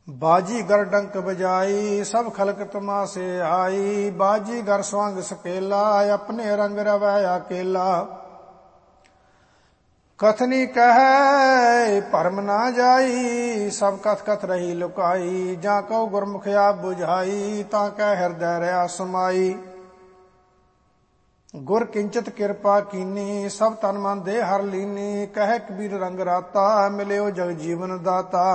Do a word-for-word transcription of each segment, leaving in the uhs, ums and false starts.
बाजीगर डंक बजाई सब खलक तमाशे आई। बाजीगर स्वांग सकेला अपने रंग रवै अकेला। कथनी कह भरम ना जाई सब कथ कथ रही लुकाई। जा कहो गुरमुख आप बुझाई ता कह हृदय रहा समाई। गुर किंचित कृपा कीनी सब तन मन दे हर लीनी। कह कबीर रंग राता मिलियो जग जीवन दाता।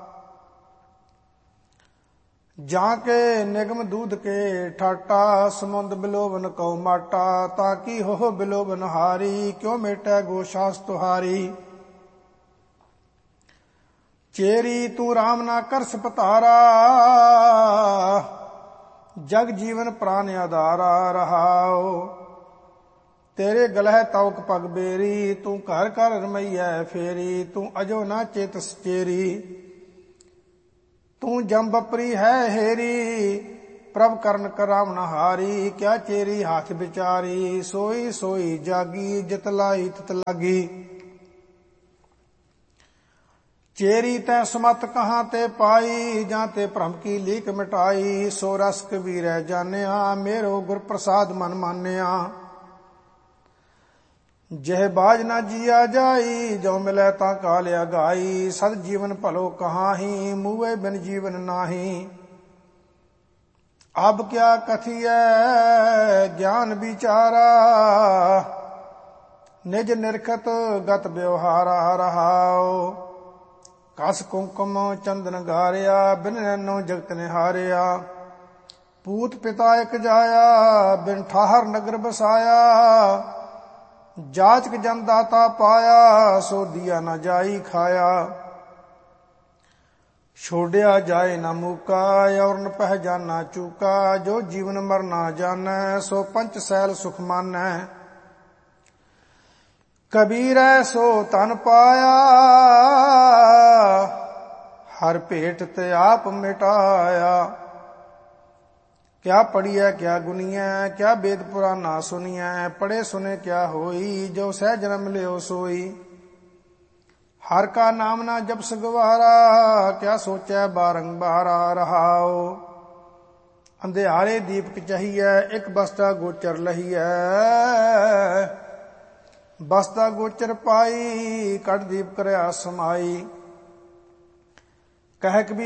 जाके निगम दूध के ठाटा समुंद बिलोवन कौ माटा। ताकि हो बिलोवन हारी क्यों मेटै गोशास तुहारी। चेरी तू राम ना कर सपतारा जग जीवन प्राण आधारा रहाओ। तेरे गलह तौक पग बेरी तू घर घर रमैया फेरी। तू अजो ना चेतस चेरी तू जम बपरी है हेरी। प्रभ करण करावण हारी क्या चेरी हाथ बिचारी। सोई सोई जागी जित लाई तित लागी। चेरी तै सुमत कहाँ ते पाई जाते भ्रम की लीक मिटाई। सो रस कबीर जानिया मेरो गुर प्रसाद मन मानिया। जह बाज ना जिया जाई जो मिलै ता कालिया गाई। सद जीवन भलो कहाही मुए बिन जीवन नाही। अब क्या कथिय ज्ञान विचारा निज निरखत गत व्यवहारा रहाओ। कस कुंकुम चंदन गारिया बिन नैनो जगत निहारिया। पूत पिता एक जाया बिन ठाहर नगर बसाया। जाचक जन दाता पाया सो दिया न जाई खाया। छोड़िया जाए न मूका और न पहचाना चूका। जो जीवन मरना जानै सो पंच सैल सुख मानै। कबीर सो तन पाया हर भेट ते आप मिटाया। क्या पढ़िया क्या गुनिया क्या वेद पुराना सुनिया। पढ़े सुने क्या होई जो सह जन्म लियो सोई। हर का नाम ना जप सगवारा क्या सोचै बारंबारा रहाओ। अंधेरे दीपक चाहिए एक बस्ता गोचर लहिए। बस्ता गोचर पाई कट दीप करया समाई। कह कबीर